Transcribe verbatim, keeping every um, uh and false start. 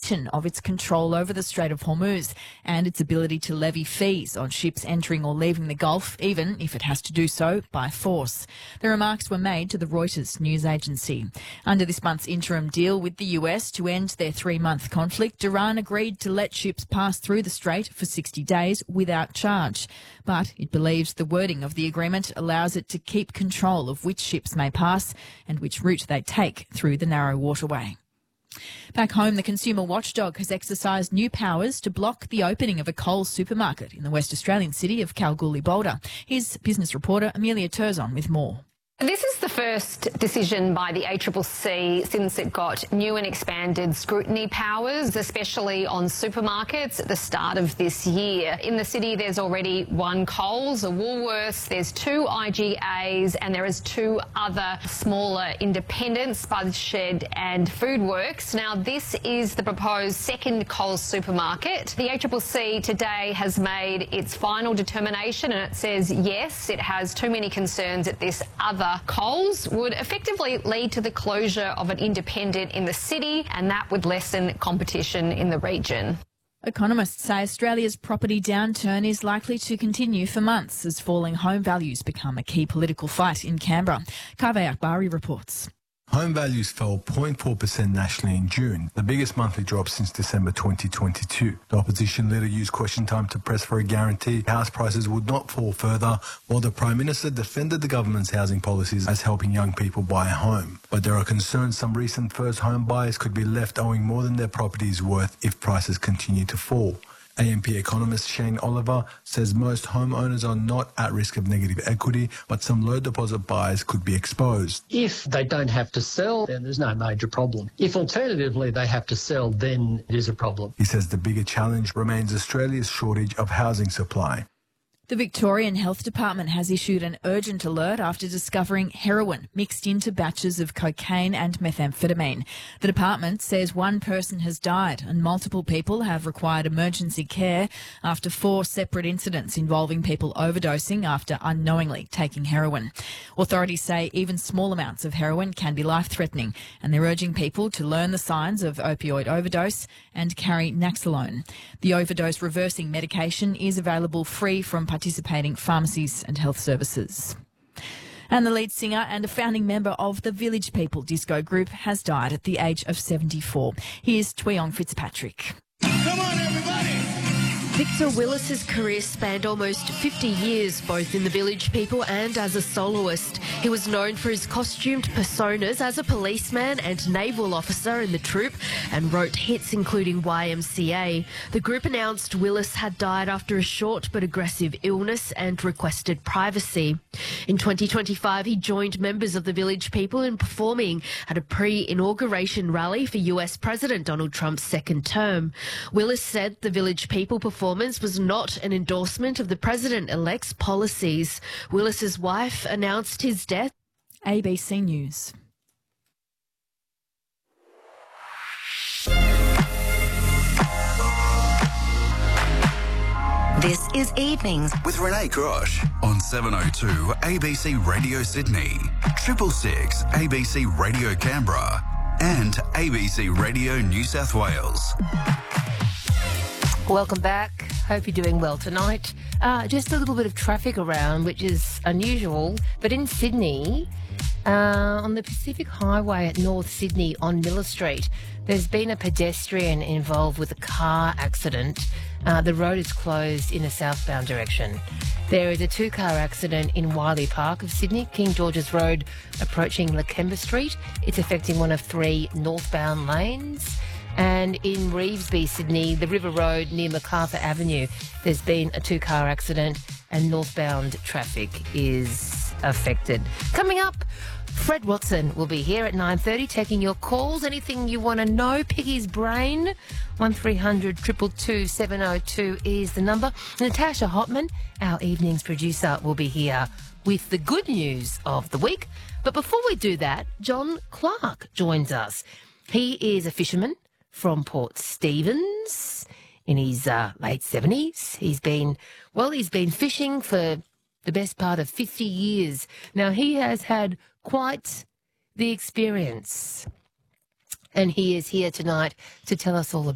extension of its control over the Strait of Hormuz and its ability to levy fees on ships entering or leaving the Gulf, even if it has to do so by force. The remarks were made to the Reuters news agency. Under this month's interim deal with the U S to end their three-month conflict, Iran agreed to let ships pass through the strait for sixty days without charge. But it believes the wording of the agreement allows it to keep control of which ships may pass and which route they take through the narrow waterway. Back home, the consumer watchdog has exercised new powers to block the opening of a Coles supermarket in the West Australian city of Kalgoorlie-Boulder. Here's business reporter Amelia Turzon with more. This is the first decision by the A C C C since it got new and expanded scrutiny powers, especially on supermarkets at the start of this year. In the city, there's already one Coles, a Woolworths, there's two I G As, and there is two other smaller independents, Spud Shed and Foodworks. Now, this is the proposed second Coles supermarket. The A C C C today has made its final determination, and it says yes, it has too many concerns at this other Coles would effectively lead to the closure of an independent in the city, and that would lessen competition in the region. Economists say Australia's property downturn is likely to continue for months as falling home values become a key political fight in Canberra. Kaveh Akbari reports. Home values fell zero point four percent nationally in June, the biggest monthly drop since December twenty twenty-two. The opposition leader used question time to press for a guarantee house prices would not fall further, while the Prime Minister defended the government's housing policies as helping young people buy a home. But there are concerns some recent first home buyers could be left owing more than their property is worth if prices continue to fall. A M P economist Shane Oliver says most homeowners are not at risk of negative equity, but some low deposit buyers could be exposed. If they don't have to sell, then there's no major problem. If alternatively they have to sell, then it is a problem. He says the bigger challenge remains Australia's shortage of housing supply. The Victorian Health Department has issued an urgent alert after discovering heroin mixed into batches of cocaine and methamphetamine. The department says one person has died and multiple people have required emergency care after four separate incidents involving people overdosing after unknowingly taking heroin. Authorities say even small amounts of heroin can be life-threatening, and they're urging people to learn the signs of opioid overdose and carry Naxalone. The overdose reversing medication is available free from participating pharmacies and health services. And the lead singer and a founding member of the Village People disco group has died at the age of seventy-four. Here's Tweong Fitzpatrick. Come on, everybody! Victor Willis's career spanned almost fifty years, both in the Village People and as a soloist. He was known for his costumed personas as a policeman and naval officer in the troupe, and wrote hits including Y M C A. The group announced Willis had died after a short but aggressive illness and requested privacy. In twenty twenty-five, he joined members of the Village People in performing at a pre-inauguration rally for U S President Donald Trump's second term. Willis said the Village People performance was not an endorsement of the president-elect's policies. Willis's wife announced his death. A B C News. This is Evenings with Renee Grosh on seven oh two A B C Radio Sydney, triple six A B C Radio Canberra, and A B C Radio New South Wales. Welcome back. Hope you're doing well tonight. Uh, just a little bit of traffic around, which is unusual, but in Sydney, uh, on the Pacific Highway at North Sydney on Miller Street, there's been a pedestrian involved with a car accident. Uh, the road is closed in a southbound direction. There is a two-car accident in Wiley Park of Sydney, King George's Road approaching Lakemba Street. It's affecting one of three northbound lanes. And in Revesby, Sydney, the River Road near MacArthur Avenue, there's been a two-car accident and northbound traffic is affected. Coming up, Fred Watson will be here at nine thirty taking your calls. Anything you want to know, Piggy's brain, one three hundred two two two seven oh two is the number. Natasha Hotman, our evening's producer, will be here with the good news of the week. But before we do that, John Clark joins us. He is a fisherman from Port Stephens in his uh, late seventies. He's been, well, he's been fishing for the best part of fifty years. Now, he has had quite the experience, and he is here tonight to tell us all about